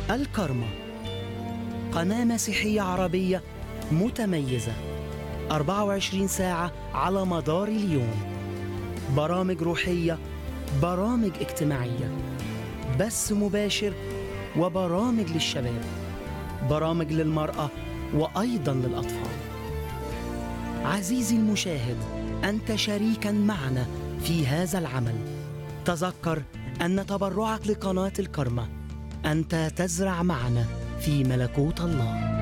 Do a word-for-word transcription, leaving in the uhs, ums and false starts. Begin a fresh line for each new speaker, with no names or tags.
الكرمة، قناة مسيحية عربية متميزة، أربعة وعشرين ساعة على مدار اليوم، برامج روحية، برامج اجتماعية، بث مباشر، وبرامج للشباب، برامج للمرأة وأيضا للأطفال. عزيزي المشاهد، أنت شريكا معنا في هذا العمل. تذكر أن تبرعك لقناة الكرمة أنت تزرع معنا في ملكوت الله.